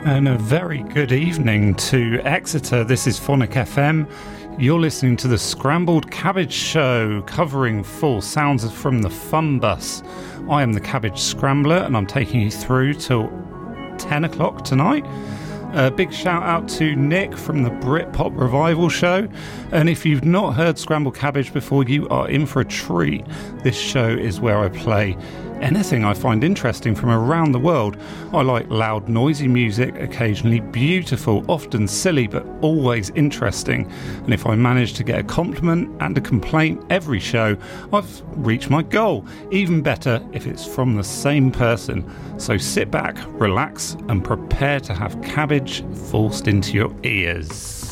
And a very good evening to Exeter. This is Phonic FM. You're listening to the Scrambled Cabbage Show, covering full sounds from the Fun Bus. I am the Cabbage Scrambler, and I'm taking you through till 10 o'clock tonight. A big shout out to Nick from the Britpop Revival Show. And if you've not heard Scrambled Cabbage before, you are in for a treat. This show is where I play anything I find interesting from around the world. I like loud, noisy music, occasionally beautiful, often silly, but always interesting. And if I manage to get a compliment and a complaint every show, I've reached my goal. Even better if it's from the same person. So sit back, relax, and prepare to have cabbage forced into your ears.